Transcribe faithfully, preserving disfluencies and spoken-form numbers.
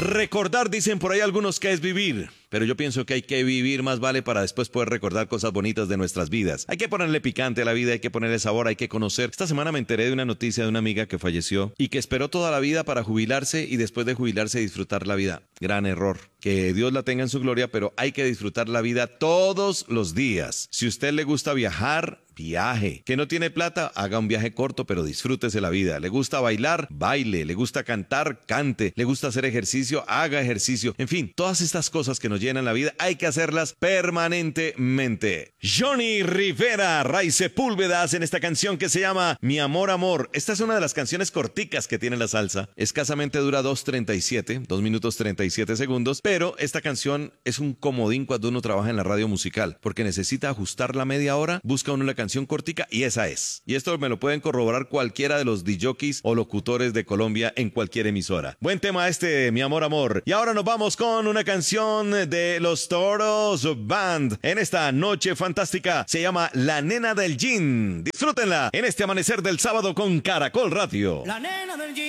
Recordar, dicen por ahí algunos, que es vivir. Pero yo pienso que hay que vivir más vale para después poder recordar cosas bonitas de nuestras vidas. Hay que ponerle picante a la vida, hay que ponerle sabor, hay que conocer. Esta semana me enteré de una noticia de una amiga que falleció y que esperó toda la vida para jubilarse y después de jubilarse disfrutar la vida. Gran error. Que Dios la tenga en su gloria, pero hay que disfrutar la vida todos los días. Si a usted le gusta viajar, viaje. Que no tiene plata, haga un viaje corto, pero disfrútese la vida. Le gusta bailar, baile. Le gusta cantar, cante. Le gusta hacer ejercicio, haga ejercicio. En fin, todas estas cosas que nos llenan la vida hay que hacerlas permanentemente. Johnny Rivera, Ray Sepúlvedas en esta canción que se llama Mi Amor Amor. Esta es una de las canciones corticas que tiene la salsa. Escasamente dura dos treinta y siete, dos minutos treinta y siete segundos, pero esta canción es un comodín cuando uno trabaja en la radio musical, porque necesita ajustar la media hora, busca uno la canción cortica y esa es. Y esto me lo pueden corroborar cualquiera de los D Js o locutores de Colombia en cualquier emisora. Buen tema este, Mi Amor Amor. Y ahora nos vamos con una canción de los Toros Band. En esta noche fantástica se llama La Nena del Gin. Disfrútenla en este amanecer del sábado con Caracol Radio. La nena del gin.